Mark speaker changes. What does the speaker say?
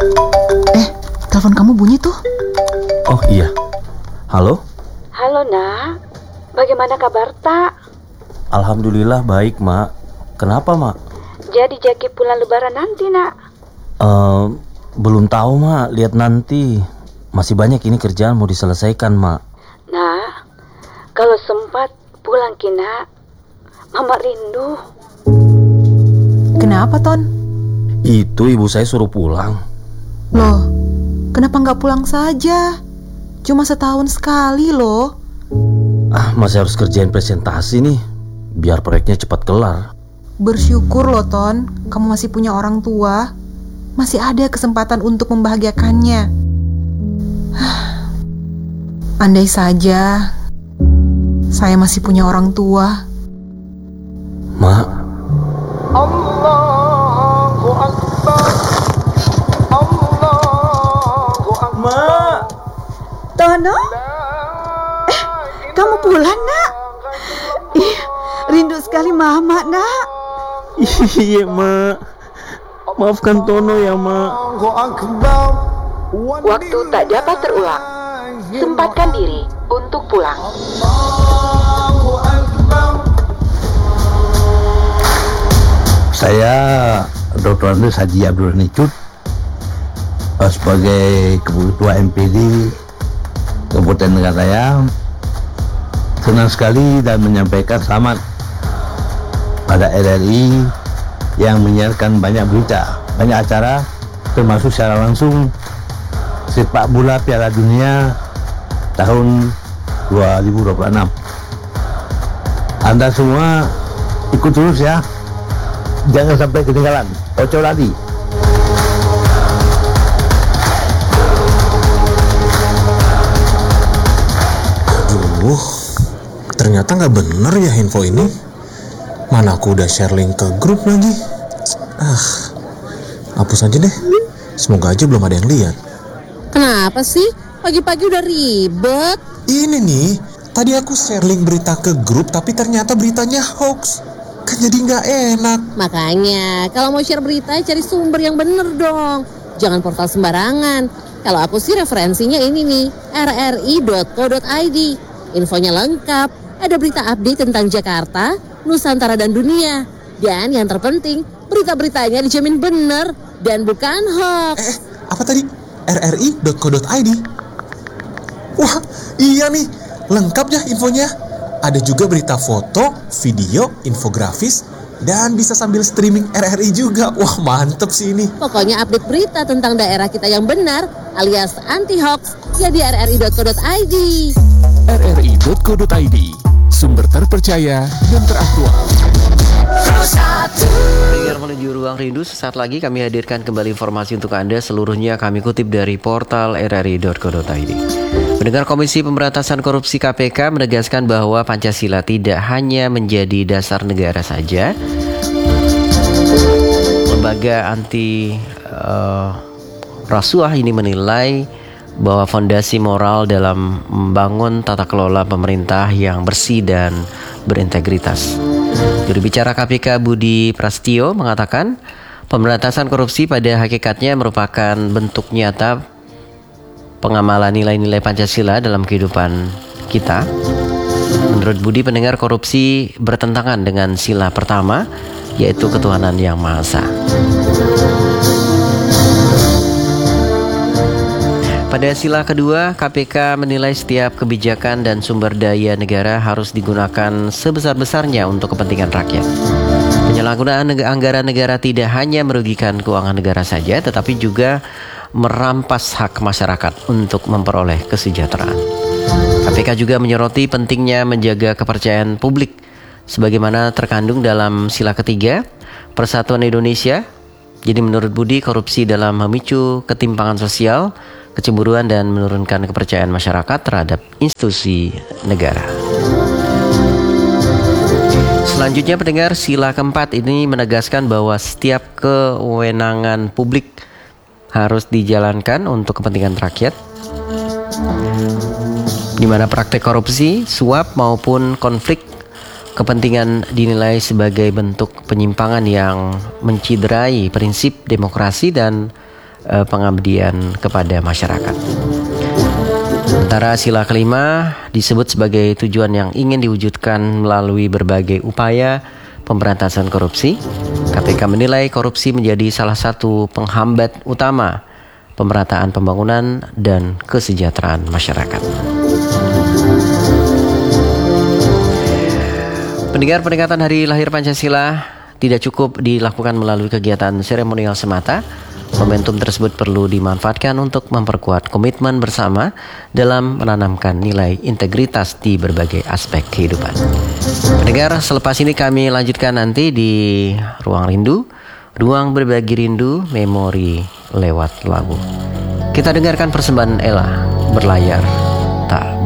Speaker 1: Telepon kamu bunyi tuh.
Speaker 2: Oh iya. Halo?
Speaker 3: Halo nak, bagaimana kabar tak?
Speaker 2: Alhamdulillah baik, Mak. Kenapa, Mak?
Speaker 3: Jadi Jaki pulang lebaran nanti nak?
Speaker 2: Belum tahu, Mak. Lihat nanti. Masih banyak ini kerjaan mau diselesaikan, Mak.
Speaker 3: Nah, kalau sempat pulang kina, Mama rindu.
Speaker 1: Kenapa, Ton?
Speaker 2: Itu ibu saya suruh pulang.
Speaker 1: Loh, kenapa nggak pulang saja? Cuma setahun sekali loh.
Speaker 2: Masih harus kerjain presentasi nih, biar proyeknya cepat kelar.
Speaker 1: Bersyukur loh, Ton. Kamu masih punya orang tua. Masih ada kesempatan untuk membahagiakannya. Andai saja saya masih punya orang tua.
Speaker 2: Mak.
Speaker 4: Allahu Akbar. Allahu Akbar.
Speaker 2: Mak.
Speaker 3: Tono? Kamu pulang nak? Ih, rindu sekali Mama nak.
Speaker 2: Iya, Mak. Maafkan Tono ya, Mak.
Speaker 3: Waktu tak dapat terulang. Sempatkan diri untuk pulang.
Speaker 5: Saya Dr. Andes Haji Abdul Nicut sebagai Ketua MPD Kabupaten Mekaraya senang sekali dan menyampaikan selamat pada RRI yang menyiarkan banyak berita, banyak acara, termasuk secara langsung sepak bola Piala Dunia tahun 2026. Anda semua ikut terus ya, jangan sampai ketinggalan. Ojo lagi.
Speaker 6: Aduh, ternyata nggak bener ya info ini. Mana aku udah share link ke grup lagi. Hapus aja deh. Semoga aja belum ada yang lihat.
Speaker 7: Kenapa sih? Pagi-pagi udah ribet.
Speaker 6: Ini nih, tadi aku share link berita ke grup tapi ternyata beritanya hoax. Kan jadi nggak enak.
Speaker 7: Makanya, kalau mau share berita cari sumber yang bener dong. Jangan portal sembarangan. Kalau aku sih referensinya ini nih, rri.co.id. Infonya lengkap, ada berita update tentang Jakarta, Nusantara dan dunia. Dan yang terpenting, berita-beritanya dijamin bener dan bukan hoax.
Speaker 6: Apa tadi? rri.co.id. Wah, iya nih, lengkap ya infonya. Ada juga berita foto, video, infografis, dan bisa sambil streaming RRI juga. Wah, mantep sih ini.
Speaker 7: Pokoknya update berita tentang daerah kita yang benar alias anti-hoax ya di rri.co.id.
Speaker 8: rri.co.id, sumber terpercaya dan teraktual.
Speaker 9: Pendengar menuju ruang rindu, sesaat lagi kami hadirkan kembali informasi untuk Anda. Seluruhnya kami kutip dari portal rri.co.id. Pendengar, Komisi Pemberantasan Korupsi KPK menegaskan bahwa Pancasila tidak hanya menjadi dasar negara saja. Lembaga anti rasuah ini menilai bahwa fondasi moral dalam membangun tata kelola pemerintah yang bersih dan berintegritas. Juru bicara KPK Budi Prastio mengatakan pemberantasan korupsi pada hakikatnya merupakan bentuk nyata pengamalan nilai-nilai Pancasila dalam kehidupan kita. Menurut Budi, pendengar, korupsi bertentangan dengan sila pertama, yaitu ketuhanan yang Maha Esa. Pada sila kedua, KPK menilai setiap kebijakan dan sumber daya negara harus digunakan sebesar-besarnya untuk kepentingan rakyat. Penyalahgunaan anggaran negara tidak hanya merugikan keuangan negara saja, tetapi juga merampas hak masyarakat untuk memperoleh kesejahteraan. KPK juga menyoroti pentingnya menjaga kepercayaan publik sebagaimana terkandung dalam sila ketiga Persatuan Indonesia. Jadi menurut Budi, korupsi dalam memicu ketimpangan sosial, kecemburuan dan menurunkan kepercayaan masyarakat terhadap institusi negara. Selanjutnya, pendengar, sila keempat ini menegaskan bahwa setiap kewenangan publik harus dijalankan untuk kepentingan rakyat, di mana praktek korupsi, suap maupun konflik kepentingan dinilai sebagai bentuk penyimpangan yang menciderai prinsip demokrasi dan pengabdian kepada masyarakat. Sementara sila kelima disebut sebagai tujuan yang ingin diwujudkan melalui berbagai upaya pemberantasan korupsi. KPK menilai korupsi menjadi salah satu penghambat utama pemerataan pembangunan dan kesejahteraan masyarakat. Pendengar, peringatan Hari Lahir Pancasila tidak cukup dilakukan melalui kegiatan seremonial semata. Momentum tersebut perlu dimanfaatkan untuk memperkuat komitmen bersama dalam menanamkan nilai integritas di berbagai aspek kehidupan. Pendengar, selepas ini kami lanjutkan nanti di Ruang Rindu, ruang berbagi rindu, memori lewat lagu. Kita dengarkan persembahan Ella, Berlayar Tak